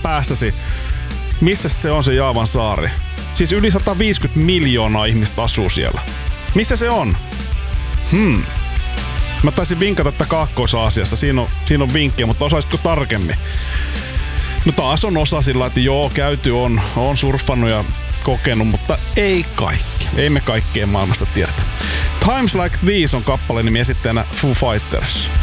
päässäsi, missä se on se Jaavan saari? Siis yli 150 miljoonaa ihmistä asuu siellä. Missä se on? Mä taisin vinkata tätä Kaakkois-Aasiassa. Siinä on vinkkejä, mutta osaisitko tarkemmin? No taas on osa sillä, että joo, käyty on surffannut ja kokenut, mutta ei kaikki. Ei me kaikkea maailmasta tiedetä. Times Like These on kappaleen nimi, esittäjänä Foo Fighters.